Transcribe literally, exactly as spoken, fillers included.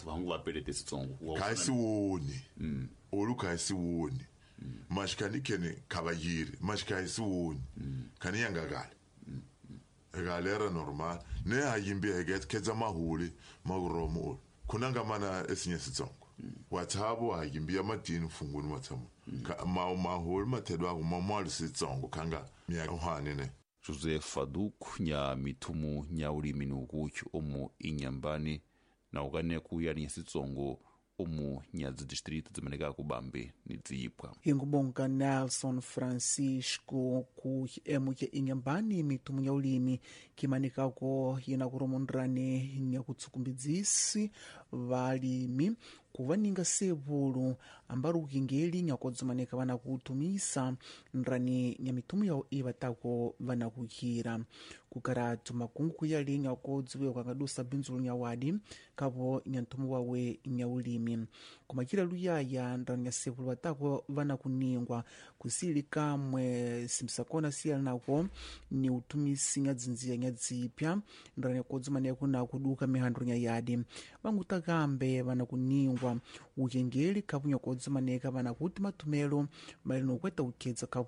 batho ba ngwa pele tetsongo ka se woni mm olu ka se woni mashikani kene kabayiri mashika se woni kani yangagala egalera normal ne hayimbi eget keza mahuli maguromo kunanga mana esinye sitsongo wathabo hayimbi amadini funguni wathamo ma mahuli matedwa ngumamwali sitsongo kanga miya hanene Joseph Faduk nya mitumu nya ulimi nukuchu omu inyambani na ugane kuya ni sitsongo omu nya distrito zimeneka kubambe ni dzipwa ingubonga Nelson Francisco ku emu ya inyambani mitumu nya ulimi kimanika ko yina kuromondrane nya kutsukumbidzisi valimi kuvaninga sevulu ambari ukingeli nyakodzimaneka vana kutumisa ndrani nyamitumu yao ivatako vana kukira kukaratu makungu kuyali nyakodziwe ukangadusa binzulu nyawadi kavo nyantumu wawe nyaulimi kumakira luyaya ndrani nyasevulu vatako vana kuningwa kusili kamwe simsakona siyali nako ni utumisi nyadzinzia nyadzipya ndrani nyakodzimaneka kuna kuduka mihandru nyayadi vangutakambe vana kuningwa ukengeli kavu nyakodzimaneka vana kuti matumelo malino kweta ukedza kavu